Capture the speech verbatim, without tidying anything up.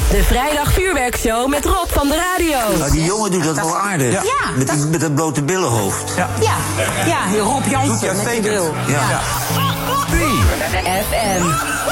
De vrijdag vuurwerkshow met Rob van de radio. Nou, die jongen doet dat wel aardig. Ja. Met, die, met dat blote billenhoofd. Ja, ja, ja Rob Jansen met die bril. Ja. Ja. F M.